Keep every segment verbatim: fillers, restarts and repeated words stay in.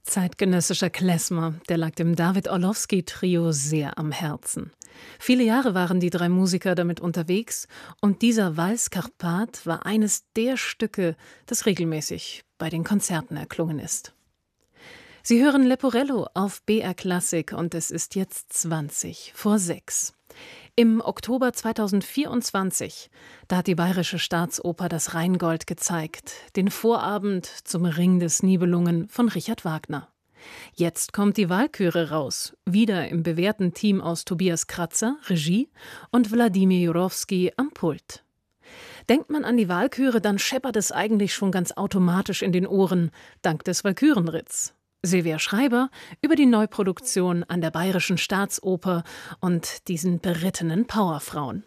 Zeitgenössischer Klezmer, der lag dem David Orlowski-Trio sehr am Herzen. Viele Jahre waren die drei Musiker damit unterwegs und dieser Vals Karpat war eines der Stücke, das regelmäßig bei den Konzerten erklungen ist. Sie hören Leporello auf B R Klassik und es ist jetzt zwanzig vor sechs. Im Oktober zweitausendvierundzwanzig, da hat die Bayerische Staatsoper das Rheingold gezeigt, den Vorabend zum Ring des Nibelungen von Richard Wagner. Jetzt kommt die Walküre raus, wieder im bewährten Team aus Tobias Kratzer, Regie, und Wladimir Jurowski am Pult. Denkt man an die Walküre, dann scheppert es eigentlich schon ganz automatisch in den Ohren, dank des Walkürenritts. Silvia Schreiber über die Neuproduktion an der Bayerischen Staatsoper und diesen berittenen Powerfrauen.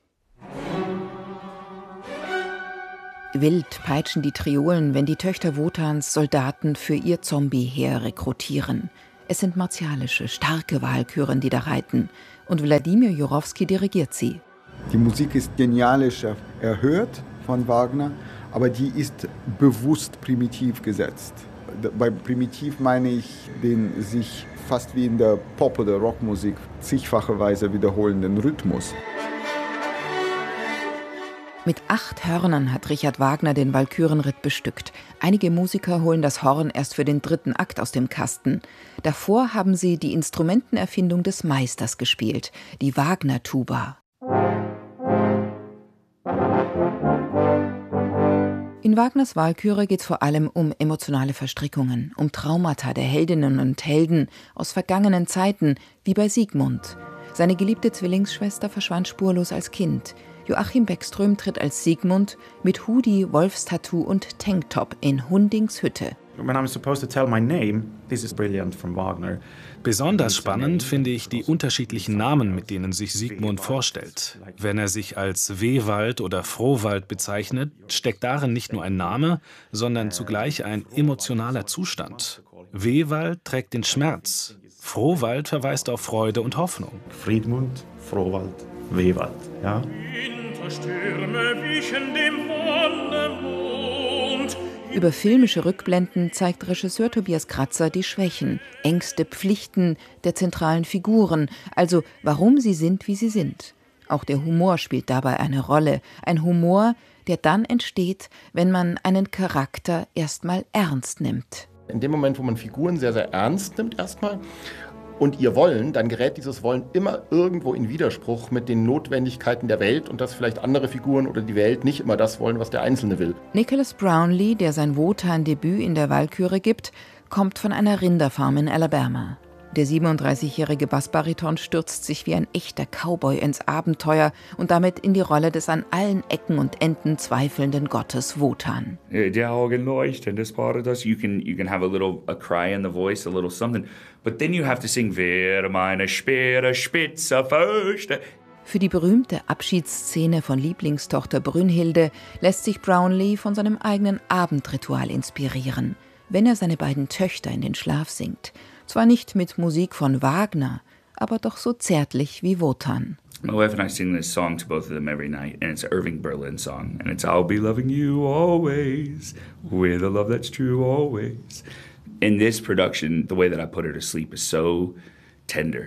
Wild peitschen die Triolen, wenn die Töchter Wotans Soldaten für ihr Zombie-Heer rekrutieren. Es sind martialische, starke Walküren, die da reiten. Und Wladimir Jurowski dirigiert sie. Die Musik ist genialisch erhört von Wagner, aber die ist bewusst primitiv gesetzt. Bei primitiv meine ich den sich fast wie in der Pop- oder Rockmusik zigfache Weise wiederholenden Rhythmus. Mit acht Hörnern hat Richard Wagner den Walkürenritt bestückt. Einige Musiker holen das Horn erst für den dritten Akt aus dem Kasten. Davor haben sie die Instrumentenerfindung des Meisters gespielt, die Wagner-Tuba. In Wagners Walküre geht es vor allem um emotionale Verstrickungen, um Traumata der Heldinnen und Helden aus vergangenen Zeiten, wie bei Siegmund. Seine geliebte Zwillingsschwester verschwand spurlos als Kind. Joachim Beckström tritt als Siegmund mit Hoodie, Wolfstattoo und Tanktop in Hundings Hütte. When I'm supposed to tell my name, this is brilliant from Wagner. Besonders spannend finde ich die unterschiedlichen Namen, mit denen sich Siegmund vorstellt. Wenn er sich als Wehwald oder Frohwald bezeichnet, steckt darin nicht nur ein Name, sondern zugleich ein emotionaler Zustand. Wehwald trägt den Schmerz, Frohwald verweist auf Freude und Hoffnung. Friedmund, Frohwald, Wehwald, ja. Winterstürme wichen dem Wonnemond. Über filmische Rückblenden zeigt Regisseur Tobias Kratzer die Schwächen, Ängste, Pflichten der zentralen Figuren, also warum sie sind, wie sie sind. Auch der Humor spielt dabei eine Rolle. Ein Humor, der dann entsteht, wenn man einen Charakter erstmal ernst nimmt. In dem Moment, wo man Figuren sehr, sehr ernst nimmt erstmal und ihr Wollen, dann gerät dieses Wollen immer irgendwo in Widerspruch mit den Notwendigkeiten der Welt und dass vielleicht andere Figuren oder die Welt nicht immer das wollen, was der Einzelne will. Nicholas Brownlee, der sein Wotan-Debüt in der Walküre gibt, kommt von einer Rinderfarm in Alabama. Der siebenunddreißigjährige Bassbariton stürzt sich wie ein echter Cowboy ins Abenteuer und damit in die Rolle des an allen Ecken und Enden zweifelnden Gottes Wotan. Der Augenleuchten des Baritos, you can you can have a little a cry in the voice, a little something, but then you have to sing Wer meine Speere spitzer Fürchte. Für die berühmte Abschiedsszene von Lieblingstochter Brünnhilde lässt sich Brownlee von seinem eigenen Abendritual inspirieren, wenn er seine beiden Töchter in den Schlaf singt. Zwar nicht mit Musik von Wagner, aber doch so zärtlich wie Wotan. My wife and I sing this song to both of them every night, and it's an Irving Berlin song, and it's I'll be loving you always, with a love that's true always. In this production, the way that I put her to sleep is so tender.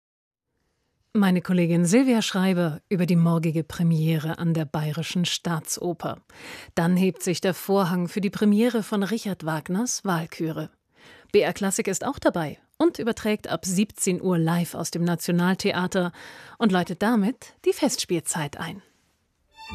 Meine Kollegin Silvia Schreiber über die morgige Premiere an der Bayerischen Staatsoper. Dann hebt sich der Vorhang für die Premiere von Richard Wagners Walküre. B R Klassik ist auch dabei und überträgt ab siebzehn Uhr live aus dem Nationaltheater und läutet damit die Festspielzeit ein.